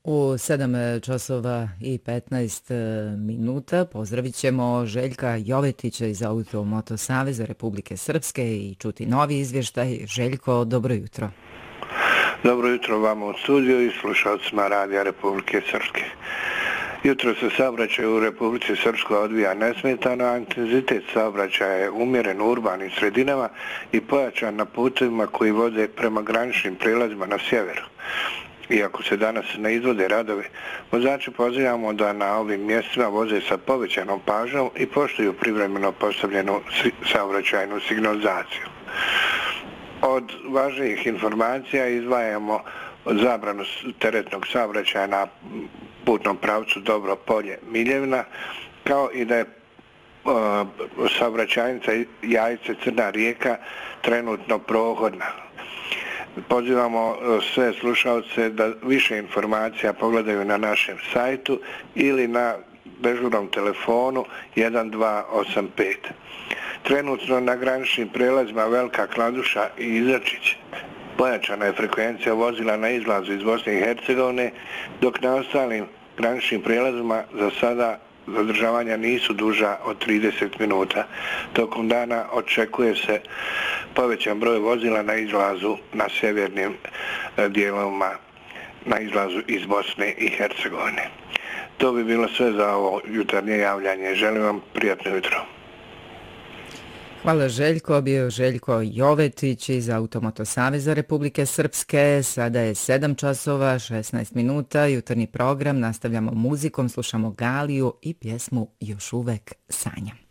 U 7 časova i 15 minuta pozdravit ćemo Željka Jovetića iz Auto-Moto Saveza Republike Srpske i čuti novi izvještaj. Željko, dobro jutro. Dobro jutro vama u studiju i slušalcima Radija Republike Srpske. Jutro se saobraćaj u Republici Srpskoj odvija nesmetano, a intenzitet saobraćaja je umjeren u urbanim sredinama i pojačan na putevima koji vode prema graničnim prijelazima na sjeveru. Iako se danas ne izvode radovi, vozači pozivamo da na ovim mjestima voze sa povećanom pažnjom i poštuju privremeno postavljenu saobraćajnu signalizaciju. Od važnijih informacija izdvajamo zabranu teretnog saobraćaja na putnom pravcu Dobro Polje Miljevna, kao i da je saobraćajnica Jajce Crna Rijeka trenutno prohodna. Pozivamo sve slušalce da više informacija pogledaju na našem sajtu ili na dežurnom telefonu 1285. Trenutno na graničnim prijelazima Velika Kladuša i Izačić pojačana je frekvencija vozila na izlazu iz Bosne i Hercegovine, dok na ostalim graničnim prijelazima za sada zadržavanja nisu duža od 30 minuta. Tokom dana očekuje se povećan broj vozila na izlazu na sjevernim dijelovima, na izlazu iz Bosne i Hercegovine. To bi bilo sve za ovo jutarnje javljanje. Želim vam prijatno jutro. Hvala Željko, bio Željko Jovetić iz Auto-Moto Saveza Republike Srpske. Sada je 7 časova, 16 minuta, jutarnji program, nastavljamo muzikom, slušamo Galiju i pjesmu Još uvek sanjam.